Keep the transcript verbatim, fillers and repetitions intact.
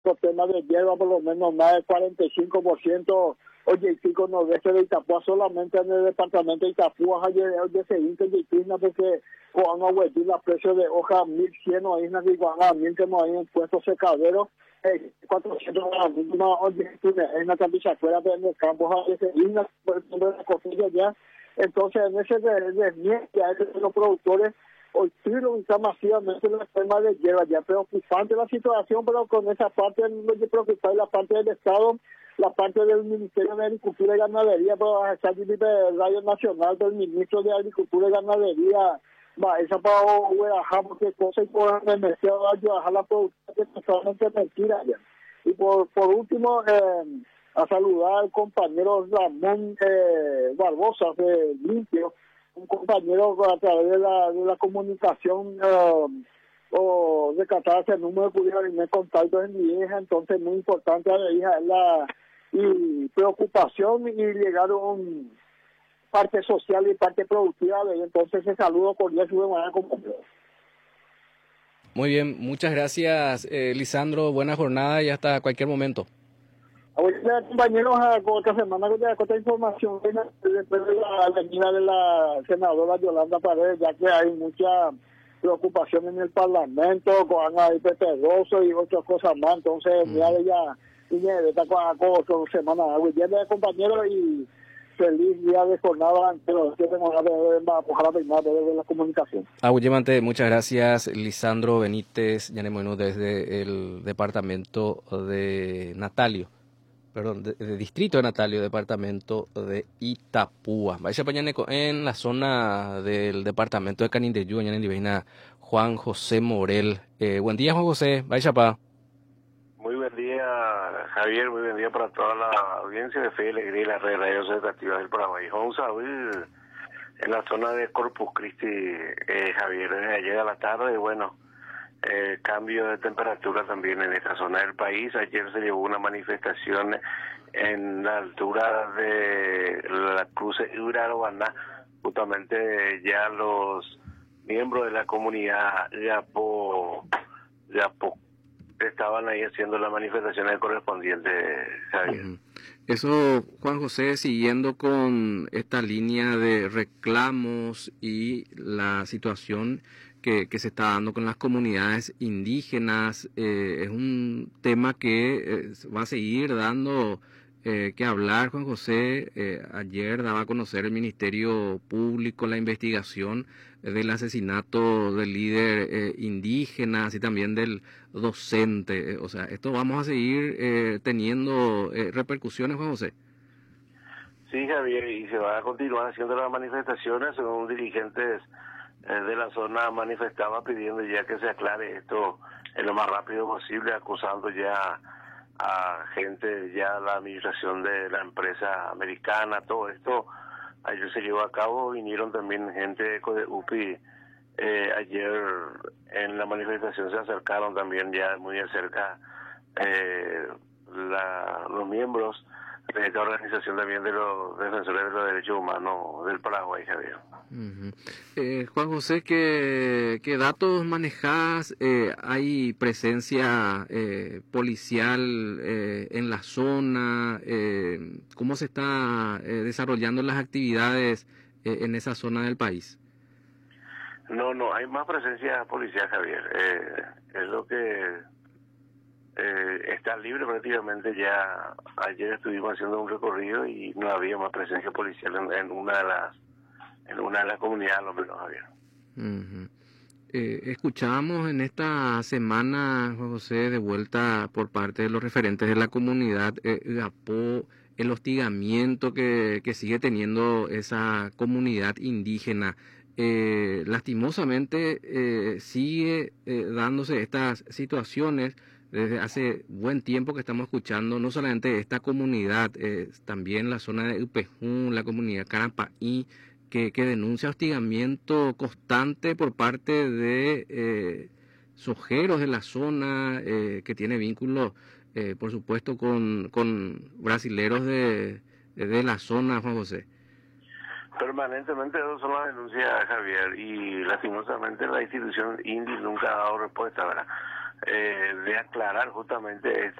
los temas de hierba, por lo menos más del cuarenta y cinco por ciento, oye, chicos, nordeste de Itapúa, solamente en el departamento de Itapúa, oye, oye, se dice que China, porque con una vueltita a precio de hoja mil cien o islas de Iguana, mil que no hay en puestos secaderos, eh, cuatrocientos mil, no, oye, es una camisa fuera de el campo, oye, se islas, por el nombre de la costilla ya, entonces en ese desmiente de, de, de los productores, hoy sí lo usa masivamente en el tema de hierba, ya preocupante la situación, pero con esa parte no me preocupa, la parte del Estado, la parte del Ministerio de Agricultura y Ganadería, pero a echar de Radio Nacional del Ministro de Agricultura y Ganadería, va, esa para Hueraja, porque cosa y por el mercado ayudar a la producción, que es totalmente mentira ya. Y por, por último, eh, a saludar al compañero Ramón eh, Barbosa de Limpio, un compañero a través de la, de la comunicación uh, o de catarse el número pudiera tener contacto en mi hija, entonces muy importante a la hija la y preocupación y llegar a un parte social y parte productiva de ella. Entonces ese saludo cordial y de manera compañero. Muy bien, muchas gracias eh, Lisandro, buena jornada y hasta cualquier momento. Ahorita, compañeros, otra semana con otra información después de la venida de la senadora Yolanda Paredes, ya que hay mucha preocupación en el Parlamento, con ahí Pedroso y otras cosas más, entonces mm. ya de ya viene de esta con semana, ya de compañeros y feliz día de jornada, pero que tengo ojalá terminar de la comunicación. Agüeyemante, muchas gracias. Lisandro Benítez, Yanemoino, desde el departamento de Natalio. Perdón, de, de distrito de Natalio, departamento de Itapúa. Vaya mañana en la zona del departamento de Canindeyú, mañana en Divina, Juan José Morel. Eh, buen día, Juan José. Vaya pa. Muy buen día, Javier. Muy buen día para toda la audiencia de Fe y Alegría y las redes radios educativas del Paraguay. Vamos a ver en la zona de Corpus Christi, eh, Javier, ayer a la tarde, bueno, Eh, cambio de temperatura también en esta zona del país. Ayer se llevó una manifestación en la altura de la cruce Urarobaná, justamente ya los miembros de la comunidad Yapo, Yapo estaban ahí haciendo las manifestaciones correspondientes, Javier. Uh-huh. Eso, Juan José, siguiendo con esta línea de reclamos y la situación que, que se está dando con las comunidades indígenas, eh, es un tema que eh, va a seguir dando eh, que hablar, Juan José. Eh, ayer daba a conocer el Ministerio Público la investigación del asesinato del líder eh, indígena, así también del docente. Eh, o sea, esto vamos a seguir eh, teniendo eh, repercusiones, Juan José. Sí, Javier, y se va a continuar haciendo las manifestaciones, según dirigentes de la zona manifestaba pidiendo ya que se aclare esto en lo más rápido posible, acusando ya a gente, ya la administración de la empresa americana, todo esto ayer se llevó a cabo, vinieron también gente de U P I, eh, ayer en la manifestación se acercaron también ya muy de cerca eh, la, los miembros de esta organización también de los defensores de los derechos humanos del Paraguay, Javier. Uh-huh. eh, Juan José, ¿qué, qué datos manejás? Eh, ¿Hay presencia eh, policial eh, en la zona? Eh, ¿Cómo se está eh, desarrollando las actividades eh, en esa zona del país? No, no, hay más presencia policial, Javier. Eh, es lo que eh, está libre prácticamente. Ya ayer estuvimos haciendo un recorrido y no había más presencia policial en, en una de las en una de las comunidades, lo menos, Javier. Uh-huh. Eh, escuchamos en esta semana, Juan José, de vuelta por parte de los referentes de la comunidad eh, Gapó, el hostigamiento que, que sigue teniendo esa comunidad indígena. Eh, lastimosamente eh, sigue eh, dándose estas situaciones desde hace buen tiempo que estamos escuchando, no solamente esta comunidad, eh, también la zona de Upejún, la comunidad Carapaí, que, que denuncia hostigamiento constante por parte de eh, sojeros de la zona, eh, que tiene vínculos, eh, por supuesto, con, con brasileros de, de la zona, Juan José. Permanentemente esas son las denuncias, Javier, y lastimosamente la institución I N D I nunca ha dado respuesta, ¿verdad? eh, de aclarar justamente